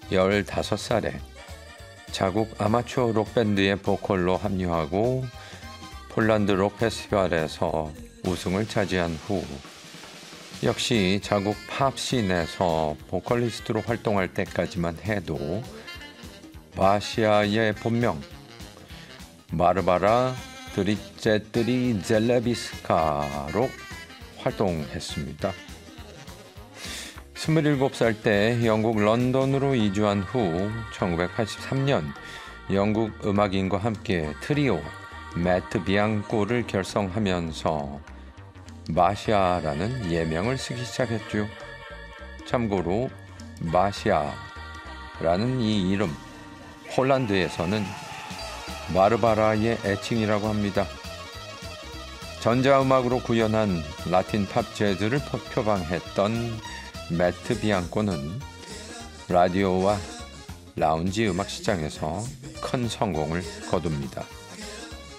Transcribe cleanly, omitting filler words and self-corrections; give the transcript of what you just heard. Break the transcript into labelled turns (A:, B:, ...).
A: 15살에 자국 아마추어 록밴드의 보컬로 합류하고 폴란드 록 페스티벌에서 우승을 차지한 후 역시 자국 팝씬에서 보컬리스트로 활동할 때까지만 해도 마시아의 본명 바르바라 드리제뜨리 젤레비스카로 활동했습니다. 27살 때 영국 런던으로 이주한 후 1983년 영국 음악인과 함께 트리오 매트 비앙코를 결성하면서 마시아라는 예명을 쓰기 시작했죠. 참고로 마시아라는 이 이름 폴란드에서는 마르바라의 애칭이라고 합니다. 전자음악으로 구현한 라틴 팝 재즈를 표방했던 매트 비앙코는 라디오와 라운지 음악 시장에서 큰 성공을 거둡니다.